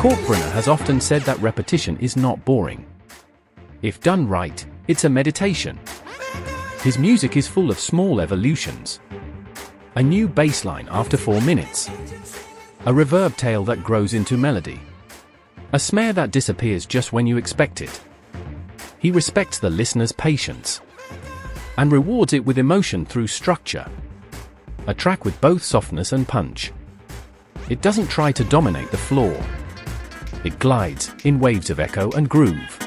Kalkbrenner has often said that repetition is not boring. If done right, it's a meditation. His music is full of small evolutions. A new bass line after 4 minutes. A reverb tail that grows into melody. A snare that disappears just when you expect it. He respects the listener's patience and rewards it with emotion through structure. A track with both softness and punch. It doesn't try to dominate the floor. It glides in waves of echo and groove.